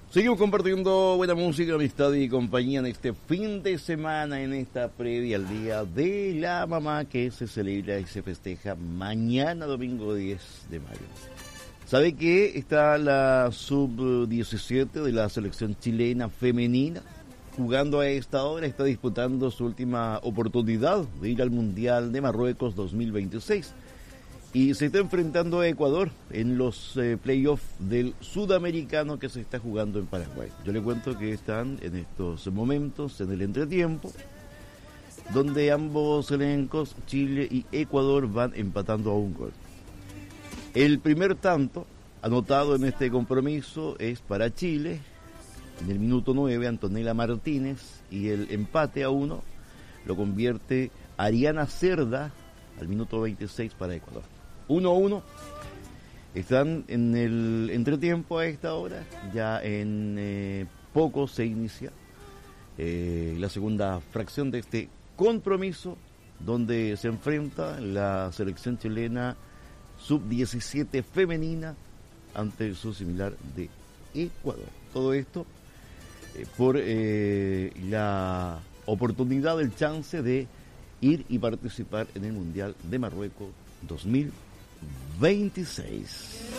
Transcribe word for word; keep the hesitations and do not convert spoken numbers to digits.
Seguimos compartiendo buena música, amistad y compañía en este fin de semana, en esta previa al Día de la Mamá que se celebra y se festeja mañana domingo diez de mayo. ¿Sabe que está la sub diecisiete de la selección chilena femenina jugando a esta hora? Está disputando su última oportunidad de ir al Mundial de Marruecos dos mil veintiséis. Y se está enfrentando a Ecuador en los eh, playoffs del sudamericano que se está jugando en Paraguay. Yo le cuento que están en estos momentos en el entretiempo, donde ambos elencos, Chile y Ecuador, van empatando a un gol. El primer tanto anotado en este compromiso es para Chile, en el minuto nueve, Antonella Martínez, y el empate a uno lo convierte Ariana Cerda al minuto veintiséis para Ecuador. uno a uno. Están en el entretiempo a esta hora. Ya en eh, poco se inicia eh, la segunda fracción de este compromiso, donde se enfrenta la selección chilena sub diecisiete femenina ante su similar de Ecuador. Todo esto eh, por eh, la oportunidad, el chance de ir y participar en el Mundial de Marruecos dos mil veintiséis.